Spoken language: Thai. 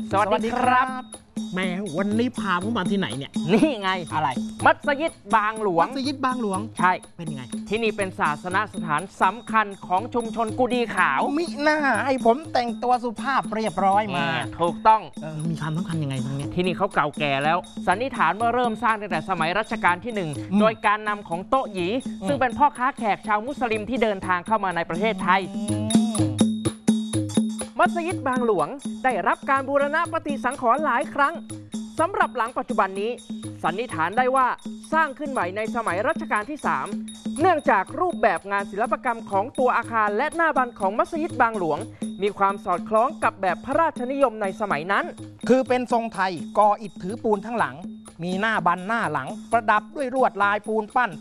สวัสดีครับแม่วันนี้พาผมมาที่ไหนเนี่ยนี่ไงอะไรมัสยิดบางหลวงมัสยิดบางหลวงใช่เป็นไงที่นี่เป็นศาสนสถานสำคัญของชุมชนกุดีขาวมิน่าให้ผมแต่งตัวสุภาพเรียบร้อยมาถูกต้องมีความสำคัญยังไงตรงนี้ที่นี่เขาเก่าแก่แล้วสันนิษฐานว่าเริ่มสร้างตั้งแต่สมัยรัชกาลที่1โดยการนำของโต๊ะหยีซึ่งเป็นพ่อค้าแขกชาวมุสลิมที่เดินทางเข้ามาในประเทศไทยมัสยิดบางหลวงได้รับการบูรณะปฏิสังขรณ์หลายครั้งสำหรับหลังปัจจุบันนี้สันนิษฐานได้ว่าสร้างขึ้นใหม่ในสมัยรัชกาลที่ 3เนื่องจากรูปแบบงานศิลปกรรมของตัวอาคารและหน้าบันของมัสยิดบางหลวงมีความสอดคล้องกับแบบพระราชนิยมในสมัยนั้นคือเป็นทรงไทยก่ออิฐถือปูนทั้งหลังมีหน้าบันหน้าหลังประดับด้วยลวดลายปูนปั้น